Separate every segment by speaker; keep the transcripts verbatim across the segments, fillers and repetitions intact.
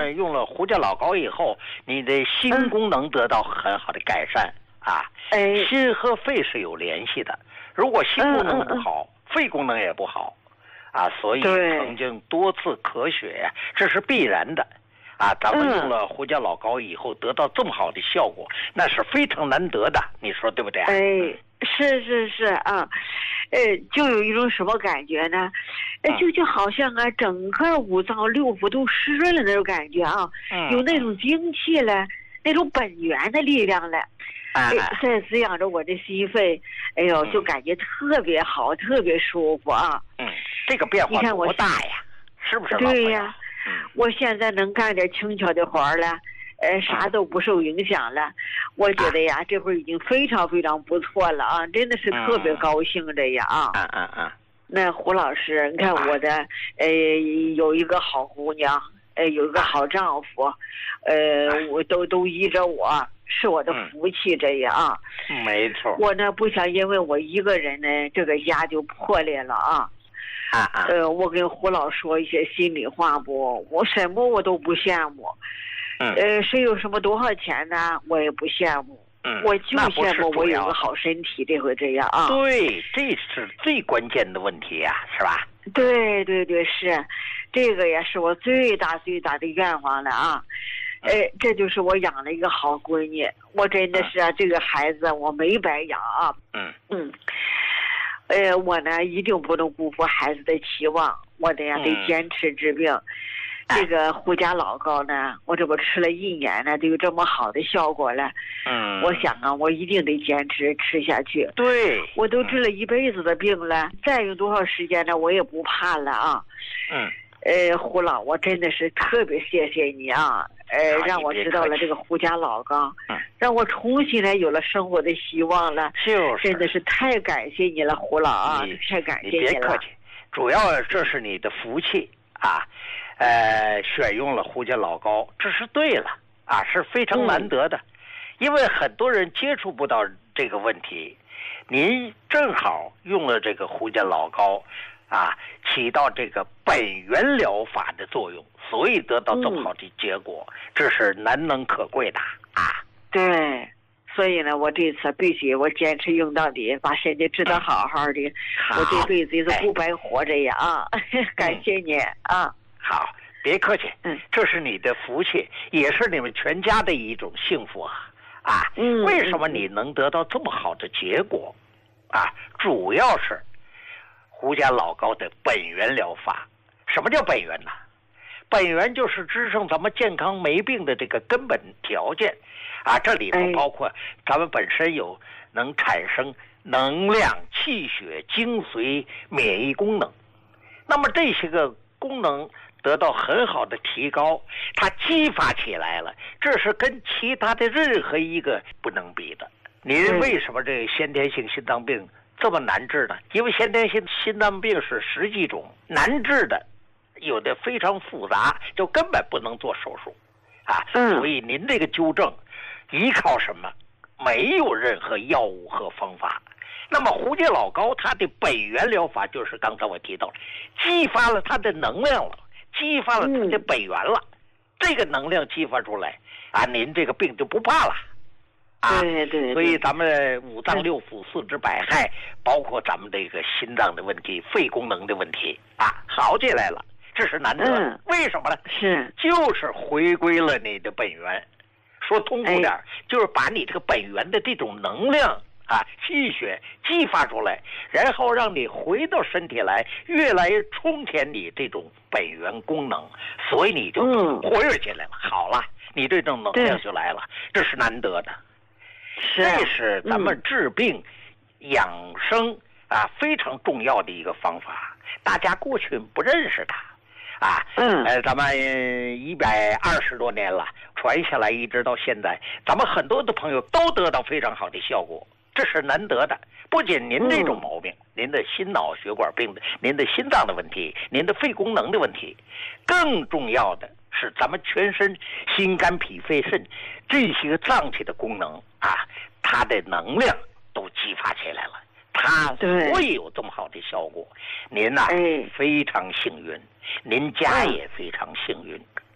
Speaker 1: 了用了胡椒老膏以后，你的心功能得到很好的改善啊。
Speaker 2: 哎，
Speaker 1: 心和肺是有联系的，如果心功能不好，肺功能也不好啊，所以曾经多次咳血呀，这是必然的。啊，咱们用了胡椒老膏以后得到这么好的效果，那是非常难得的，你说对不对？
Speaker 2: 哎，是是是啊，呃，就有一种什么感觉呢？呃，就就好像啊，整个五脏六腑都湿润了那种感觉啊，
Speaker 1: 嗯、
Speaker 2: 有那种精气了，那种本源的力量了，哎，在滋养着我的心肺，哎呦，就感觉特别好，特别舒服啊。
Speaker 1: 嗯，这个变化多大呀？是不是？
Speaker 2: 对呀。我现在能干点轻巧的活了，呃，啥都不受影响了。我觉得呀，这会儿已经非常非常不错了啊，真的是特别高兴的呀啊！
Speaker 1: 嗯嗯嗯。
Speaker 2: 那胡老师，你看我的，呃，有一个好姑娘，呃，有一个好丈夫，呃，我都都依着我，是我的福气这样啊。
Speaker 1: 没错。
Speaker 2: 我呢不想因为我一个人呢，这个家就破裂了啊。
Speaker 1: 啊啊！
Speaker 2: 呃，我跟胡老说一些心里话不，我什么我都不羡慕。
Speaker 1: 嗯。
Speaker 2: 呃，谁有什么多少钱呢？我也不羡慕。
Speaker 1: 嗯。
Speaker 2: 我就羡慕我有个好身体，这回这样啊。
Speaker 1: 对，这是最关键的问题呀、啊，是吧？
Speaker 2: 对对对，是，这个也是我最大最大的愿望了啊。哎、呃，这就是我养了一个好闺女，我真的是啊，嗯、这个孩子我没白养啊。
Speaker 1: 嗯
Speaker 2: 嗯。呃，我呢一定不能辜负孩子的期望，我得呀、嗯、得坚持治病。这个胡家老膏呢，我这不吃了一年呢，都有这么好的效果了。
Speaker 1: 嗯，
Speaker 2: 我想啊，我一定得坚持吃下去。
Speaker 1: 对，
Speaker 2: 我都治了一辈子的病了，再用多少时间呢，我也不怕了啊。
Speaker 1: 嗯。
Speaker 2: 呃，胡老，我真的是特别谢谢你啊！呃，让我知道了这个胡家老膏，
Speaker 1: 嗯，
Speaker 2: 让我重新来有了生活的希望了。
Speaker 1: 就是，
Speaker 2: 真的是太感谢你了，胡老啊！太感谢你了。
Speaker 1: 你别客气，主要这是你的福气啊！呃，选用了胡家老膏，这是对了啊，是非常难得的，嗯、因为很多人接触不到这个问题，您正好用了这个胡家老膏。啊，起到这个本源疗法的作用，所以得到这么好的结果，嗯、这是难能可贵的啊。
Speaker 2: 对，所以呢，我这次必须我坚持用到底，把身体治得好好的，
Speaker 1: 嗯、
Speaker 2: 我这辈子也是不白活着呀啊！哎、感谢你啊。
Speaker 1: 好，别客气，
Speaker 2: 嗯，
Speaker 1: 这是你的福气，也是你们全家的一种幸福啊啊！
Speaker 2: 嗯，
Speaker 1: 为什么你能得到这么好的结果啊？主要是。胡家老膏的本源疗法，什么叫本源呢？本源就是支撑咱们健康没病的这个根本条件，啊，这里头包括咱们本身有能产生能量、气血、精髓、免疫功能，那么这些个功能得到很好的提高，它激发起来了，这是跟其他的任何一个不能比的。您为什么这个先天性心脏病这么难治呢？因为先天性心脏病是十几种，难治的有的非常复杂，就根本不能做手术啊。
Speaker 2: 嗯，
Speaker 1: 所以您这个纠正依靠什么？没有任何药物和方法。那么胡家老膏它的本源疗法就是刚才我提到了，激发了它的能量了，激发了它的本源了，嗯、这个能量激发出来啊，您这个病就不怕了。啊，
Speaker 2: 对 对, 对，
Speaker 1: 所以咱们五脏六腑、四肢百骸，包括咱们这个心脏的问题、肺功能的问题啊，好起来了，这是难得。
Speaker 2: 嗯、
Speaker 1: 为什么呢？
Speaker 2: 是，
Speaker 1: 就是回归了你的本源。说通俗点，哎、就是把你这个本源的这种能量啊、气血激发出来，然后让你回到身体来，越来越充填你这种本源功能，所以你就活跃起来了。嗯、好了，你这种能量就来了，这是难得的。
Speaker 2: 是啊、
Speaker 1: 这是咱们治病、嗯、养生啊非常重要的一个方法，大家过去不认识它啊。
Speaker 2: 嗯，
Speaker 1: 呃，咱们一百二十多年了，传下来一直到现在，咱们很多的朋友都得到非常好的效果，这是难得的。不仅您这种毛病，嗯、您的心脑血管病的，您的心脏的问题，您的肺功能的问题，更重要的是咱们全身心肝脾肺肾这些个脏器的功能啊，它的能量都激发起来了，它所以有这么好的效果。您呐、啊，
Speaker 2: 哎、
Speaker 1: 非常幸运，您家也非常幸运。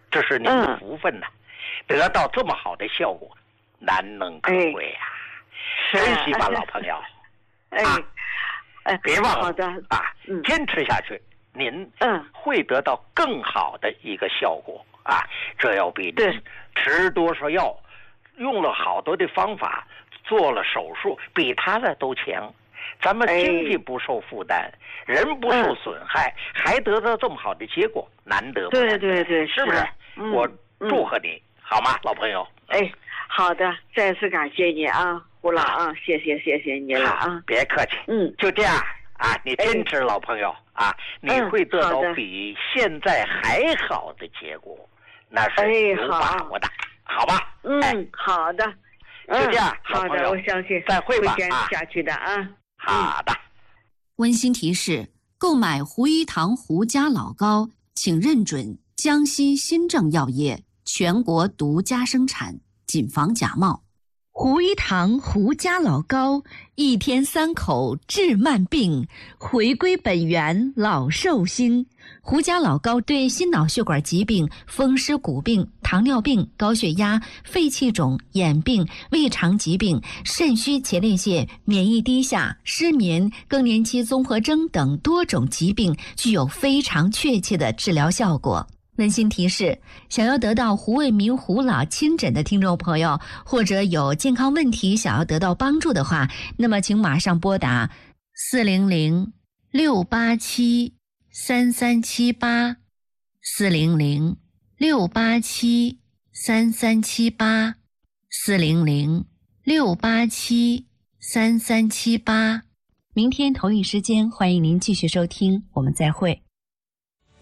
Speaker 1: 这是您的福分呐、啊嗯，得到这么好的效果，难能可贵呀、啊！珍、哎、惜吧，老朋友。
Speaker 2: 哎，
Speaker 1: 啊、
Speaker 2: 哎，
Speaker 1: 别忘了
Speaker 2: 好的
Speaker 1: 啊，
Speaker 2: 嗯，
Speaker 1: 坚持下去，您
Speaker 2: 嗯
Speaker 1: 会得到更好的一个效果啊！这要比您吃多少药，用了好多的方法，做了手术，比他的都强。咱们经济不受负担，哎、人不受损害、嗯，还得到这么好的结果，难得不难得？
Speaker 2: 对对对，
Speaker 1: 是不是？
Speaker 2: 嗯、
Speaker 1: 我祝贺你、嗯，好吗，老朋友？
Speaker 2: 哎，好的，再次感谢你啊，胡老啊，谢谢谢谢你了啊，
Speaker 1: 别客气。
Speaker 2: 嗯，
Speaker 1: 就这样啊，你坚持，老朋友、哎、啊，你会得到比现在还好的结果，那是有把握的，哎、好吧？
Speaker 2: 嗯、哎，好的。
Speaker 1: 就这样，
Speaker 2: 嗯、好的，我相信
Speaker 1: 再会吧，
Speaker 2: 会坚持下去的啊。
Speaker 1: 啊好的。
Speaker 3: 温馨提示：购买胡一堂胡家老膏，请认准江西新正药业全国独家生产，谨防假冒。
Speaker 4: 胡一堂胡家老膏，一天三口治慢病，回归本源老寿星。
Speaker 3: 胡家老膏对心脑血管疾病、风湿骨病、糖尿病、高血压、肺气肿、眼病、胃肠疾病、肾虚前列腺、免疫低下、失眠、更年期综合征等多种疾病具有非常确切的治疗效果。温馨提示：想要得到胡卫民胡老亲诊的听众朋友，或者有健康问题想要得到帮助的话，那么请马上拨打四零零六八七三三七八，四零零六八七三三七八，四零零六八七三三七八。明天同一时间，欢迎您继续收听，我们再会。